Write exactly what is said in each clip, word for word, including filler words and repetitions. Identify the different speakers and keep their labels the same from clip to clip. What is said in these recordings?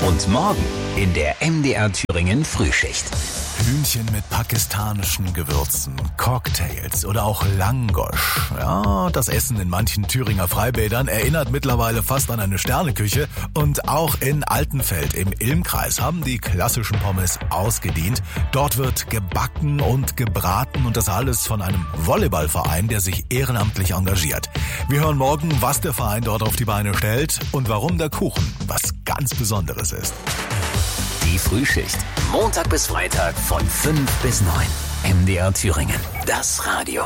Speaker 1: Und morgen in der M D R Thüringen Frühschicht.
Speaker 2: Hühnchen mit pakistanischen Gewürzen, Cocktails oder auch Langosch. Ja, das Essen in manchen Thüringer Freibädern erinnert mittlerweile fast an eine Sterneküche. Und auch in Altenfeld im Ilmkreis haben die klassischen Pommes ausgedient. Dort wird gebacken und gebraten und das alles von einem Volleyballverein, der sich ehrenamtlich engagiert. Wir hören morgen, was der Verein dort auf die Beine stellt und warum der Kuchen was ganz Besonderes ist.
Speaker 1: Die Frühschicht. Montag bis Freitag von fünf bis neun. M D R Thüringen. Das Radio.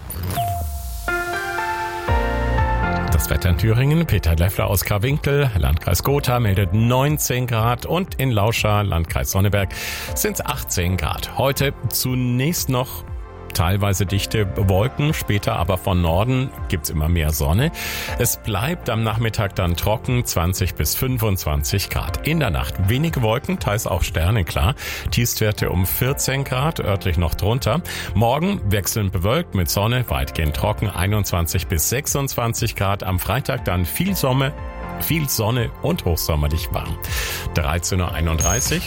Speaker 3: Das Wetter in Thüringen. Peter Leffler aus Karwinkel, Landkreis Gotha, meldet neunzehn Grad und in Lauscha, Landkreis Sonneberg, sind es achtzehn Grad. Heute zunächst noch teilweise dichte Wolken, später aber von Norden gibt's immer mehr Sonne. Es bleibt am Nachmittag dann trocken, zwanzig bis fünfundzwanzig Grad. In der Nacht wenige Wolken, teils auch Sterne, klar. Tiefstwerte um vierzehn Grad, örtlich noch drunter. Morgen wechselnd bewölkt mit Sonne, weitgehend trocken, einundzwanzig bis sechsundzwanzig Grad. Am Freitag dann viel Sonne, viel Sonne und hochsommerlich warm. dreizehn Uhr einunddreißig.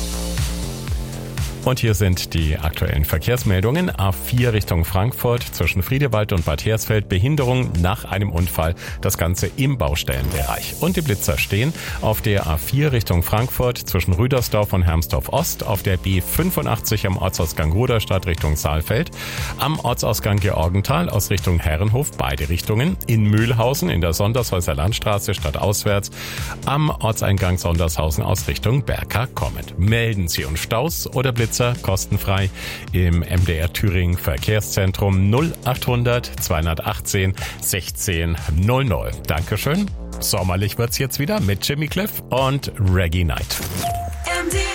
Speaker 3: Und hier sind die aktuellen Verkehrsmeldungen. A vier Richtung Frankfurt zwischen Friedewald und Bad Hersfeld. Behinderung nach einem Unfall. Das Ganze im Baustellenbereich. Und die Blitzer stehen auf der A vier Richtung Frankfurt zwischen Rüdersdorf und Hermsdorf Ost. Auf der B fünfundachtzig am Ortsausgang Ruderstadt Richtung Saalfeld. Am Ortsausgang Georgenthal aus Richtung Herrenhof. Beide Richtungen. In Mühlhausen in der Sondershäuser Landstraße stadtauswärts. Am Ortseingang Sondershausen aus Richtung Berka kommend. Melden Sie uns Staus oder Blitzer kostenfrei im M D R Thüringen Verkehrszentrum null achthundert zweihundertachtzehn sechzehn null null. Dankeschön. Sommerlich wird's jetzt wieder mit Jimmy Cliff und Reggae Night.
Speaker 1: M D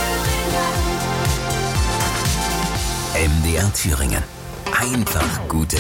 Speaker 1: R Thüringen. M D R Thüringen. Einfach gute